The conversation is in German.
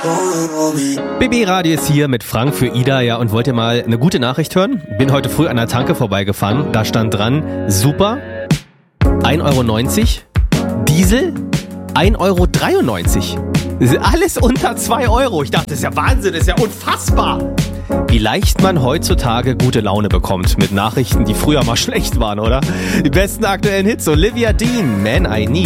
BB Radio ist hier mit Frank für Ida, ja, und wollt ihr mal eine gute Nachricht hören? Bin heute früh an der Tanke vorbeigefahren, da stand dran, super, 1,90 €, Diesel, 1,93 €. Alles unter 2 €. Ich dachte, das ist ja Wahnsinn, das ist ja unfassbar. Wie leicht man heutzutage gute Laune bekommt mit Nachrichten, die früher mal schlecht waren, oder? Die besten aktuellen Hits, Olivia Dean, Man I Need.